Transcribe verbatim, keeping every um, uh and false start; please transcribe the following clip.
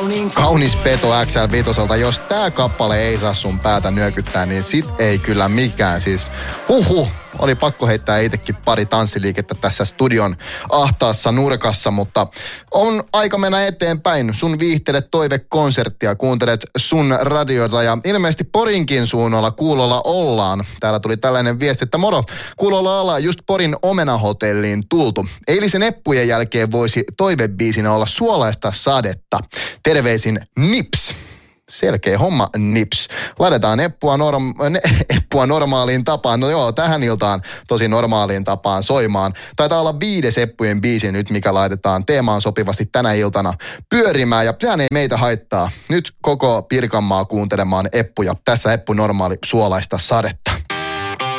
Kaunis peto X L viitoselta. Jos tää kappale ei saa sun päätä nyökyttää, niin sit ei kyllä mikään. Siis huhhuh. Oli pakko heittää itsekin pari tanssiliikettä tässä studion ahtaassa nurkassa, mutta on aika mennä eteenpäin. Sun viihtelet toivekonserttia, kuuntelet sun radiota ja ilmeisesti Porinkin suunnalla kuulolla ollaan. Täällä tuli tällainen viesti, että moro, kuulolla ollaan just Porin Omenahotelliin tultu. Eilisen eppujen jälkeen voisi toivebiisinä olla Suolaista sadetta. Terveisin Nips. Selkeä homma, Nips. Laitetaan eppua, norm- ne, eppua normaaliin tapaan. No joo, tähän iltaan tosi normaaliin tapaan soimaan. Taitaa olla viides eppujen biisi nyt, mikä laitetaan teemaan sopivasti tänä iltana pyörimään. Ja sehän ei meitä haittaa. Nyt koko Pirkanmaa kuuntelemaan eppuja. Tässä eppu normaali Suolaista sadetta.